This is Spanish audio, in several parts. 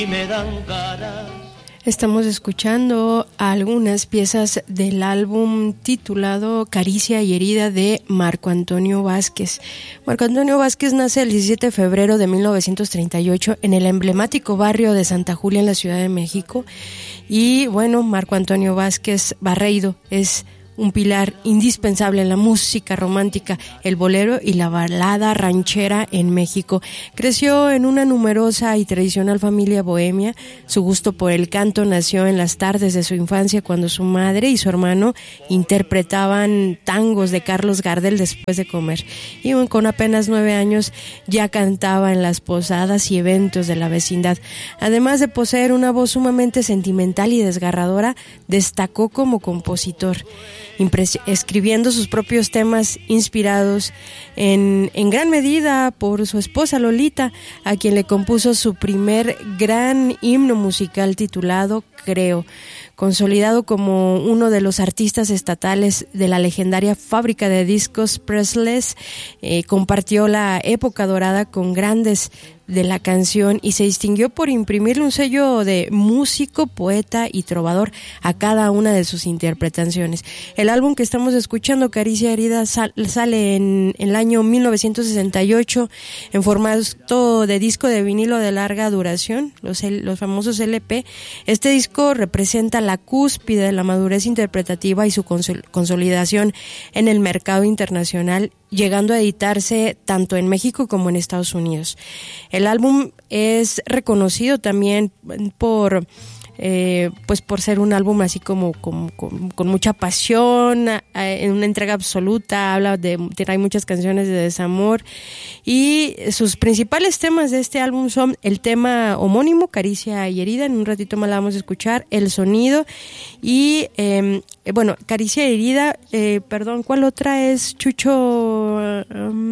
Estamos escuchando algunas piezas del álbum titulado Caricia y Herida de Marco Antonio Vázquez. Marco Antonio Vázquez nace el 17 de febrero de 1938 en el emblemático barrio de Santa Julia en la Ciudad de México. Y bueno, Marco Antonio Vázquez Barreiro es un pilar indispensable en la música romántica, el bolero y la balada ranchera en México. Creció en una numerosa y tradicional familia bohemia. Su gusto por el canto nació en las tardes de su infancia, cuando su madre y su hermano interpretaban tangos de Carlos Gardel después de comer. Y con apenas 9 años ya cantaba en las posadas y eventos de la vecindad. Además de poseer una voz sumamente sentimental y desgarradora, destacó como compositor, escribiendo sus propios temas inspirados en gran medida por su esposa Lolita, a quien le compuso su primer gran himno musical titulado Creo. Consolidado como uno de los artistas estatales de la legendaria fábrica de discos Presles, compartió la época dorada con grandes de la canción y se distinguió por imprimirle un sello de músico, poeta y trovador a cada una de sus interpretaciones. El álbum que estamos escuchando, Caricia Herida, sale en el año 1968 en formato de disco de vinilo de larga duración, los famosos LP. Este disco representa la cúspide de la madurez interpretativa y su consolidación en el mercado internacional, llegando a editarse tanto en México como en Estados Unidos. El álbum es reconocido también por ser un álbum así como con mucha pasión, en una entrega absoluta. Trae muchas canciones de desamor, y sus principales temas de este álbum son el tema homónimo, Caricia y Herida. En un ratito más la vamos a escuchar, El Sonido, y Caricia y Herida, ¿cuál otra es, Chucho?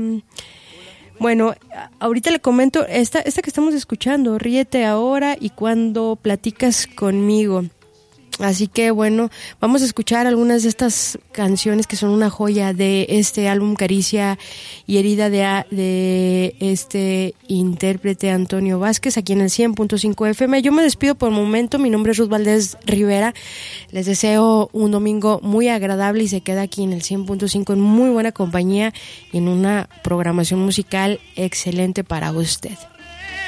Bueno, ahorita le comento esta que estamos escuchando, Ríete Ahora y Cuando Platicas Conmigo. Así que bueno, vamos a escuchar algunas de estas canciones que son una joya de este álbum Caricia y Herida de este intérprete Antonio Vázquez, aquí en el 100.5 FM. Yo me despido por el momento, mi nombre es Ruth Valdés Rivera. Les deseo un domingo muy agradable y se queda aquí en el 100.5 en muy buena compañía y en una programación musical excelente para usted.